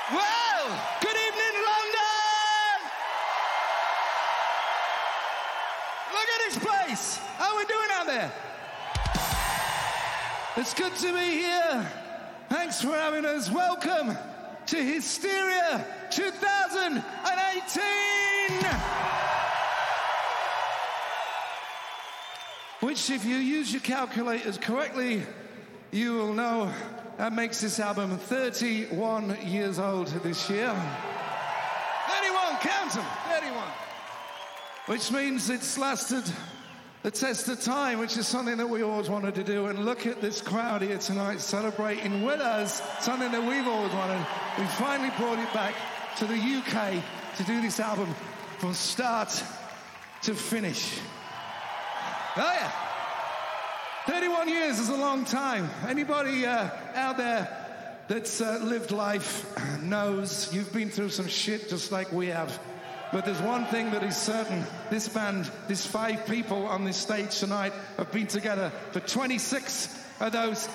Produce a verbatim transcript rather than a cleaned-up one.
Well, good evening, London! Look at this place. How are we doing out there? It's good to be here. Thanks for having us. Welcome to Hysteria twenty eighteen! Which, if you use your calculators correctly, you will know that makes this album thirty-one years old this year. thirty-one, count them, thirty-one. Which means it's lasted the test of time, which is something that we always wanted to do. And look at this crowd here tonight celebrating with us something that we've always wanted. We finally brought it back to the U K to do this album from start to finish. Oh yeah. thirty-one years is a long time. Anybody uh, out there that's uh, lived life knows you've been through some shit just like we have. But there's one thing that is certain. This band, these five people on this stage tonight have been together for twenty-six of those